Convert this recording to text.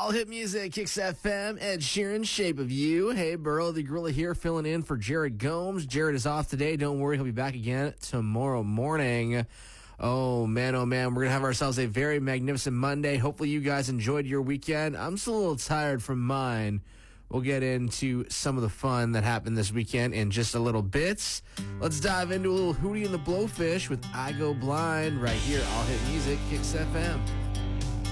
All Hit Music, Kicks FM, Ed Sheeran, Shape of You. Hey, Burrow the Gorilla here, filling in for Jared Gomes. Jared is off today. Don't worry, he'll be back again tomorrow morning. Oh, man, we're going to have ourselves a very magnificent Monday. Hopefully you guys enjoyed your weekend. I'm still a little tired from mine. We'll get into some of the fun that happened this weekend in just a little bit. Let's dive into a little Hootie and the Blowfish with I Go Blind right here. All Hit Music, Kicks FM.